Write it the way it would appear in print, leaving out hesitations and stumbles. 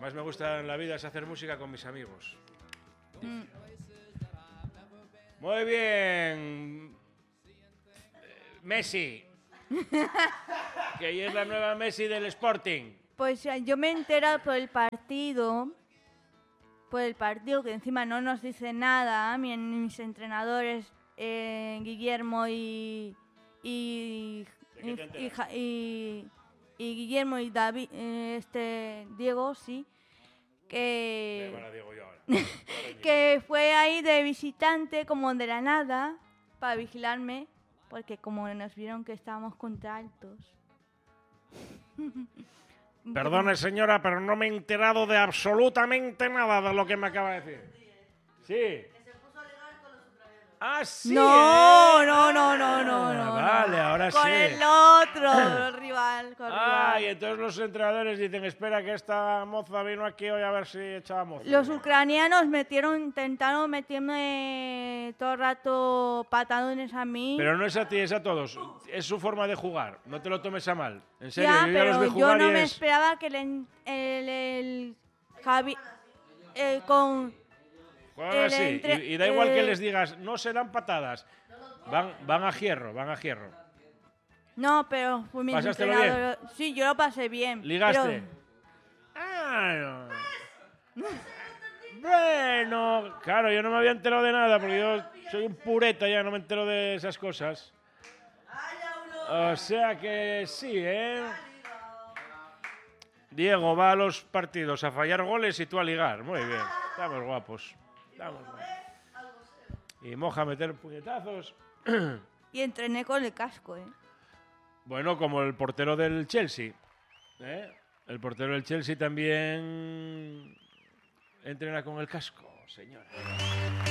más me gusta en la vida es hacer música con mis amigos. Muy bien. Messi. Que ella es la nueva Messi del Sporting. Pues yo me he enterado por el partido que encima no nos dice nada, mis entrenadores Guillermo y Guillermo y David, Diego, sí, que que fue ahí de visitante como de la nada para vigilarme, porque como nos vieron que estábamos contraltos. Perdone, señora, pero no me he enterado de absolutamente nada de lo que me acaba de decir. Sí. Que se puso a ligar con los ucranianos. Ah, sí. No. Vale, ahora sí. Con el otro rival. Y entonces los entrenadores dicen, espera que esta moza vino aquí hoy a ver si echaba moza. Los ucranianos intentaron meterme todo el rato patadones a mí. Pero no es a ti, es a todos. Es su forma de jugar. No te lo tomes a mal. En serio, Ya, yo ya los vi pero jugar yo no y me es... esperaba que el Javi con Juegan así. Y da igual que les digas, no se dan patadas. Van a hierro. No, pero fue mi ¿Pasástelo entrenador. Sí, yo lo pasé bien. ¿Ligaste? Pero... Bueno, claro, yo no me había enterado de nada porque yo soy un pureta ya, no me entero de esas cosas. O sea que sí, ¿eh? Diego va a los partidos a fallar goles y tú a ligar. Muy bien, estamos guapos. Y Moja a meter puñetazos. Y entrené con el casco, ¿eh? Bueno, como el portero del Chelsea. El portero del Chelsea también entrena con el casco, señora.